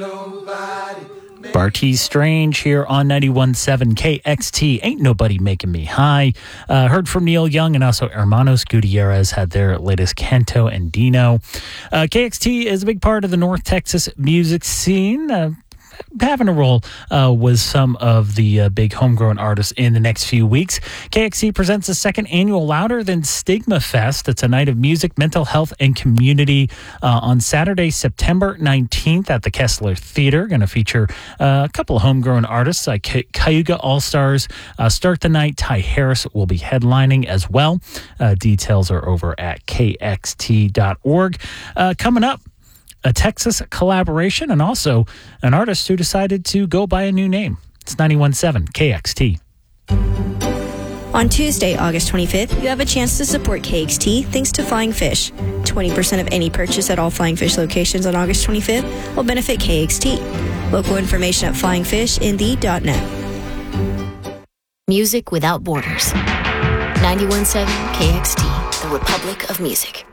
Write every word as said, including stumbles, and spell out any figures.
Bartees Strange here on ninety-one point seven K X T. Ain't Nobody Making Me High. Uh, heard from Neil Young, and also Hermanos Gutierrez had their latest Canto and Dino. Uh, K X T is a big part of the North Texas music scene. Uh, having a role uh, with some of the uh, big homegrown artists in the next few weeks. K X T presents the second annual Louder Than Stigma Fest. It's a night of music, mental health, and community uh, on Saturday, September nineteenth at the Kessler Theater. Going to feature uh, a couple of homegrown artists like Ky- Cayuga All-Stars. Uh, start the night, Ty Harris will be headlining as well. Uh, details are over at K X T dot org. Uh, coming up, a Texas collaboration, and also an artist who decided to go by a new name. It's ninety-one point seven K X T. On Tuesday, August twenty-fifth, you have a chance to support K X T thanks to Flying Fish. twenty percent of any purchase at all Flying Fish locations on August twenty-fifth will benefit K X T. Local information at flying fish n d dot net. Music without borders. ninety-one point seven K X T, the Republic of Music.